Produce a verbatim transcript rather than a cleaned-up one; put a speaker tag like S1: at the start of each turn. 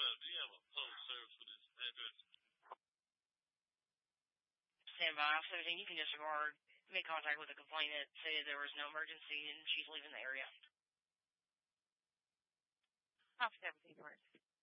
S1: do you have a public service for this address?
S2: Stand by. seventeen, you can disregard. Make contact with the complainant. Say there was no emergency and she's leaving the area. Off seventeen, emergency.